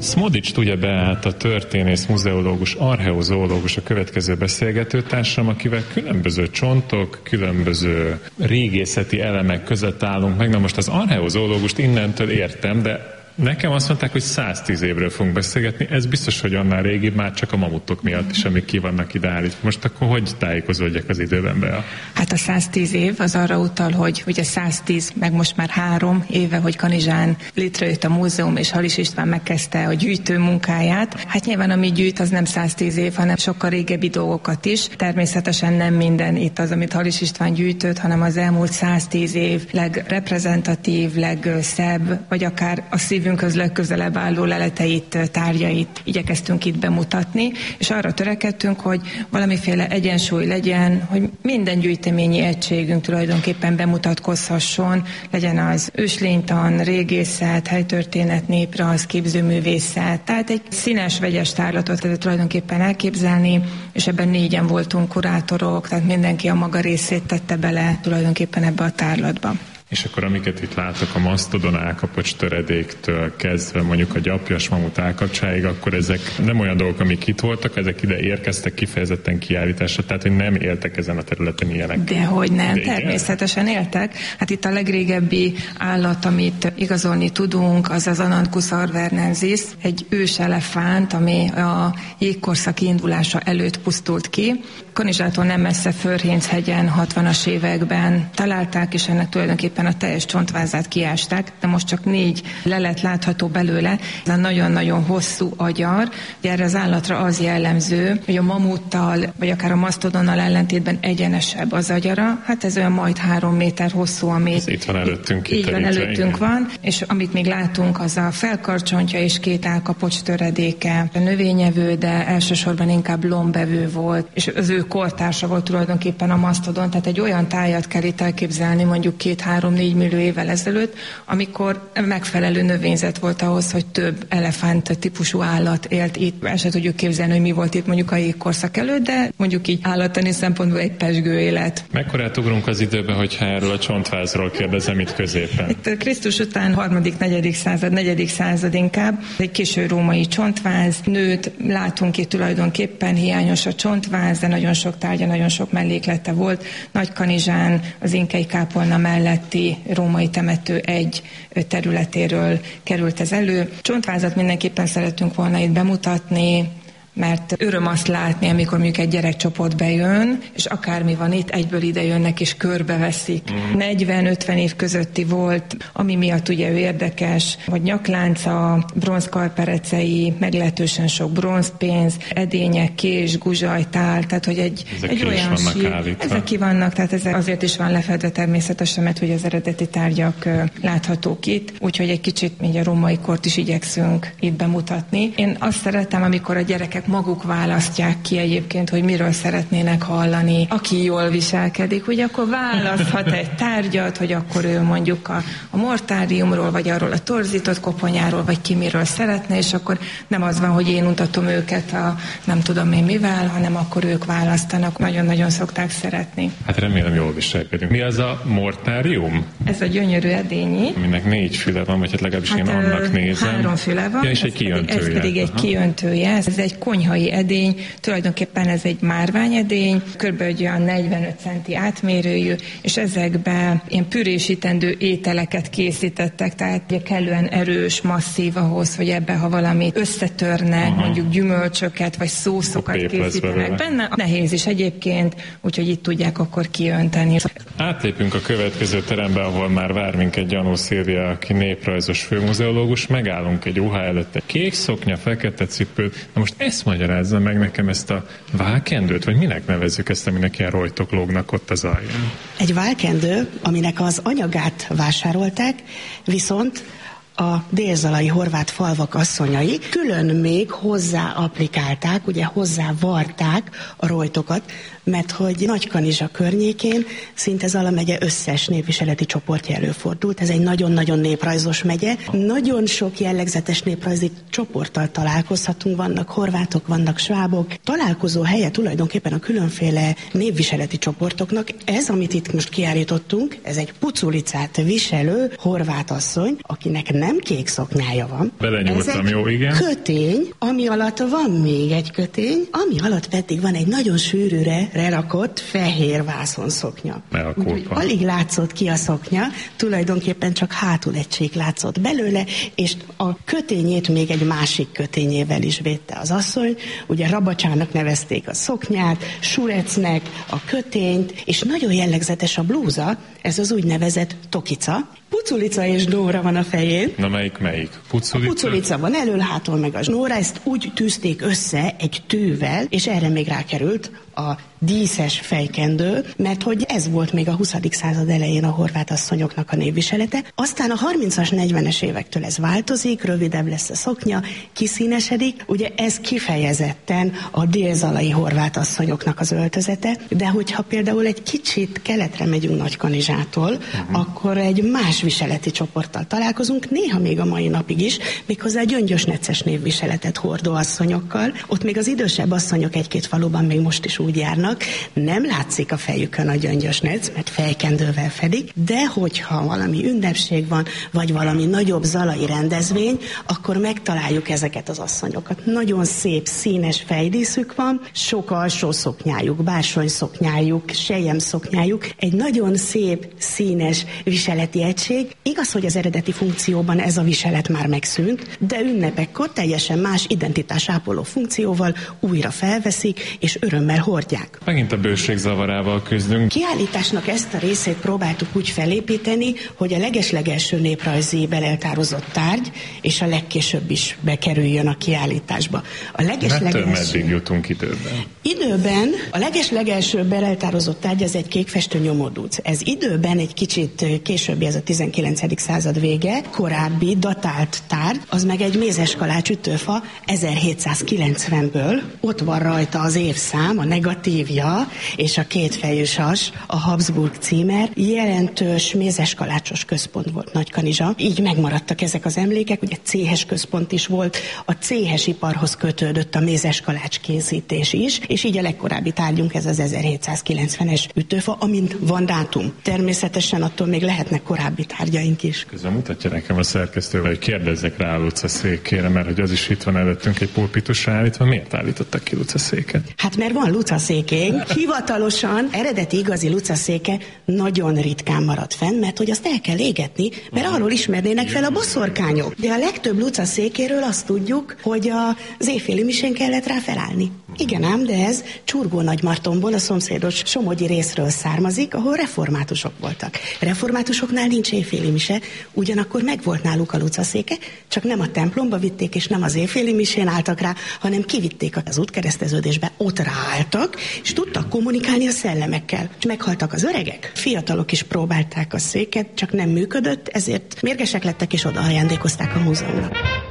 Smodics ugye beállt a történész, muzeológus, archeozoológus a következő beszélgetőtársam, akivel különböző csontok, különböző régészeti elemek között állunk meg. Na most az archeozoológust innentől értem, de nekem azt mondták, hogy 110 évről fogunk beszélgetni, ez biztos, hogy annál régibb, már csak a mamutok miatt is, amik ki vannak ideállítva. Most akkor hogy tájékozódjak az időben be? Hát a 110 év az arra utal, hogy ugye 110, meg most már 3 éve, hogy Kanizsán létrejött a múzeum, és Halis István megkezdte a gyűjtő munkáját. Hát nyilván ami gyűjt, az nem 110 év, hanem sokkal régebbi dolgokat is. Természetesen nem minden itt az, amit Halis István gyűjtött, hanem az elmúlt 110 év legreprezentatív, legszebb, vagy akár a szívünkhöz legközelebb álló leleteit, tárgyait igyekeztünk itt bemutatni, és arra törekedtünk, hogy valamiféle egyensúly legyen, hogy minden gyűjteményi egységünk tulajdonképpen bemutatkozhasson, legyen az őslénytan, régészet, helytörténet, néprajz, képzőművészet, tehát egy színes, vegyes tárlatot lehet tulajdonképpen elképzelni, és ebben 4-en voltunk kurátorok, tehát mindenki a maga részét tette bele tulajdonképpen ebbe a tárlatba. És akkor amiket itt látok a masztodon állkapocs töredéktől kezdve mondjuk a gyapjas mamut állkapcsáig, akkor ezek nem olyan dolgok, amik itt voltak, ezek ide érkeztek kifejezetten kiállításra, tehát hogy nem éltek ezen a területen ilyenek. Dehogy nem, természetesen éltek. Hát itt a legrégebbi állat, amit igazolni tudunk, az az Ananthus arvernensis, egy ős elefánt, ami a jégkorszak indulása előtt pusztult ki. Kanizsától nem messze Förhénchegyen 60-as években találták, és ennek tulajdonképpen a teljes csontvázát kiásták, de most csak 4 lelet látható belőle. Ez a nagyon-nagyon hosszú agyar. Erre az állatra az jellemző, hogy a mamuttal, vagy akár a masztodonnal ellentétben egyenesebb az agyara. Hát ez olyan majd 3 méter hosszú, ami itt van előttünk. Így van, előttünk van, és amit még látunk, az a felkarcsontja és 2 állkapocs töredéke. A növényevő, de elsősorban inkább lombevő volt, és az ő kortársa volt tulajdonképpen a masztodon, tehát egy olyan tájat kell itt elképzelni mondjuk 2-3-4 millió évvel ezelőtt, amikor megfelelő növényzet volt ahhoz, hogy több elefánt típusú állat élt itt. El se tudjuk képzelni, hogy mi volt itt mondjuk a jégkorszak előtt, de mondjuk így állattani szempontból egy pezsgő élet. Mekkorát ugrunk az időben, hogyha erről a csontvázról kérdezem itt középen? Itt Krisztus után 3.-4. század, 4. század inkább. Egy késő római csontváz, nőt látunk itt tulajdonképpen, hiányos a csontváz, de nagyon sok tárgya, nagyon sok melléklete volt. Nagykanizsán, az inkei kápolna melletti római temető egy területéről került ez elő. Csontvázat mindenképpen szeretünk volna itt bemutatni, mert öröm azt látni, amikor mondjuk egy gyerekcsoport bejön, és akármi van itt, egyből ide jönnek és körbeveszik. 40-50 év közötti volt, ami miatt ugye ő érdekes, hogy nyaklánca, bronzkarperecei, meglehetősen sok bronzpénz, edények, kés, guzsaj, tál, tehát hogy egy olyan sír. Ezek ki vannak, tehát ez azért is van lefedve természetesen, mert hogy az eredeti tárgyak láthatók itt, úgyhogy egy kicsit így a római kort is igyekszünk itt bemutatni. Én azt szeretem, amikor a gyerekek maguk választják ki egyébként, hogy miről szeretnének hallani. Aki jól viselkedik, hogy akkor választhat egy tárgyat, hogy akkor ő mondjuk a mortáriumról, vagy arról a torzított koponyáról, vagy ki miről szeretne, és akkor nem az van, hogy én mutatom őket a nem tudom én mivel, hanem akkor ők választanak. Nagyon-nagyon szokták szeretni. Hát remélem jól viselkedünk. Mi az a mortárium? Ez a gyönyörű edényi. Aminek 4 füle van, vagy hát legalábbis én annak nézem. 3 füle van. Ja, és egy kiöntője. Ez pedig egy kiöntője. Ez egy konyhai edény, tulajdonképpen ez egy márványedény, kb. Olyan 45 centi átmérőjű, és ezekben ilyen pürésítendő ételeket készítettek, tehát ugye kellően erős, masszív ahhoz, hogy ebbe, ha valamit összetörnek, mondjuk gyümölcsöket, vagy szószokat készítenek benne. Nehéz is egyébként, úgyhogy itt tudják akkor kiönteni. Átlépünk a következő terembe, ahol már vár minket Gyanó Szilvia, aki néprajzos főmuzeológus, megállunk egy UH előtt, egy kék szoknya, fekete cipő. Na most ezt magyarázza meg nekem, ezt a válkendőt, vagy minek nevezzük ezt, aminek ilyen rojtok lógnak ott az alján? Egy válkendő, aminek az anyagát vásárolták, viszont a délzalai horvát falvak asszonyai külön még hozzá applikálták, ugye hozzá varták a rojtokat, mert hogy Nagykanizsa környékén szinte Zala megye összes népviseleti csoportja előfordult. Ez egy nagyon-nagyon néprajzos megye. Nagyon sok jellegzetes néprajzi csoporttal találkozhatunk, vannak horvátok, vannak svábok. Találkozó helye tulajdonképpen a különféle népviseleti csoportoknak. Ez, amit itt most kiállítottunk, ez egy puculicát viselő horvát asszony, akinek nem kék szoknyája van. Belenyúltam, jó, igen. Kötény, ami alatt van még egy kötény, ami alatt pedig van egy nagyon sűrűre lerakott fehér vászonszoknya. Alig látszott ki a szoknya, tulajdonképpen csak hátul egy csík látszott belőle, és a kötényét még egy másik kötényével is védte az asszony. Ugye rabacsának nevezték a szoknyát, surecnek a kötényt, és nagyon jellegzetes a blúza, ez az úgynevezett tokica. Puculica és Nóra van a fején. Na melyik? Puculica? A puculica van elől, hátul meg a Nóra, ezt úgy tűzték össze egy tűvel, és erre még rákerült a díszes fejkendő, mert hogy ez volt még a 20. század elején a horvát asszonyoknak a névviselete. Aztán a 30-as, 40-es évektől ez változik, rövidebb lesz a szoknya, kiszínesedik. Ugye ez kifejezetten a délzalai horvát asszonyoknak az öltözete, de hogyha például egy kicsit keletre megyünk Nagykanizsától, akkor egy más viseleti csoporttal találkozunk, néha még a mai napig is, méghozzá gyöngyös necces névviseletet hordó asszonyokkal. Ott még az idősebb asszonyok egy-két faluban még most is úgy járnak, nem látszik a fejükön a gyöngyös necc, mert fejkendővel fedik, de hogyha valami ünnepség van, vagy valami nagyobb zalai rendezvény, akkor megtaláljuk ezeket az asszonyokat. Nagyon szép, színes fejdíszük van, sok alsó szoknyájuk, bársony szoknyájuk, selyem szoknyájuk, egy nagyon szép, színes viseleti egység. Igaz, hogy az eredeti funkcióban ez a viselet már megszűnt, de ünnepekkor teljesen más identitásápoló funkcióval újra felveszik, és örömmel hordják. Megint a bőség zavarával küzdünk. Kiállításnak ezt a részét próbáltuk úgy felépíteni, hogy a legeslegelső néprajzi beleltározott tárgy, és a legkésőbb is bekerüljön a kiállításba. Meddig jutunk időben? Időben a legeslegelső beleltározott tárgy az egy kékfestő nyomorduc. Ez időben egy kicsit későbbi, ez a 19. század vége, korábbi datált tárgy, az meg egy mézeskalács ütőfa 1790-ből. Ott van rajta az évszám, a negatívja és a kétfejű sas, a Habsburg címer. Jelentős mézeskalácsos központ volt Nagykanizsa. Így megmaradtak ezek az emlékek, ugye céhes központ is volt, a céhes iparhoz kötődött a mézeskalács készítés is, és így a legkorábbi tárgyunk ez az 1790-es ütőfa, amint van dátum. Természetesen attól még lehetnek korábbi tárgyaink is. Közben mutatja nekem a szerkesztővel, hogy kérdezzek rá a Luca székére, mert hogy az is itt van előttünk egy pulpitusra állítva. Miért állítottak ki Luca széket? Hát mert van Luca székénk. Hivatalosan eredeti igazi Luca széke nagyon ritkán marad fenn, mert hogy azt el kell égetni, mert arról ismernének fel a boszorkányok. De a legtöbb Luca székéről azt tudjuk, hogy az éjféli misén kellett rá felállni. Igen ám, de ez Csurgó-Nagymartonból, a szomszédos somogyi részről származik, ahol reformátusok voltak. Reformátusoknál nincs éjféli mise, ugyanakkor megvolt náluk a Luca széke, csak nem a templomba vitték, és nem az éjféli misén álltak rá, hanem kivitték az útkereszteződésbe, ott ráálltak, és tudtak kommunikálni a szellemekkel. És meghaltak az öregek. Fiatalok is próbálták a széket, csak nem működött, ezért mérgesek lettek, és oda ajándékozták a múzeumnak.